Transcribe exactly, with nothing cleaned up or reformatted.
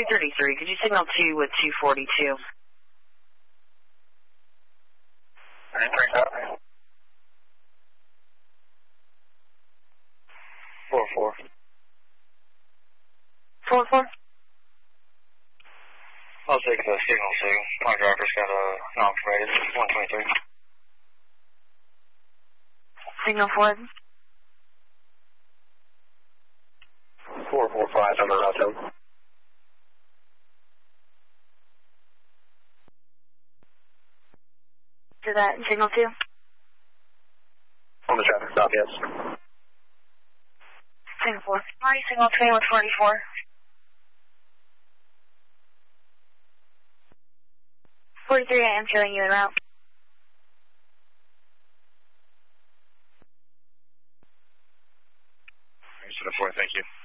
thirty-three, could you signal two with two forty-two? thirty-three, copy. four four. four four? I'll take the signal two. My driver's got a non-permitted, one twenty-three. Signal four. four four five, I'm on route. To that, signal two? On the traffic stop, yes. Signal four. Alright, signal train with forty-four. forty-three, I am showing you en route. four, thank you.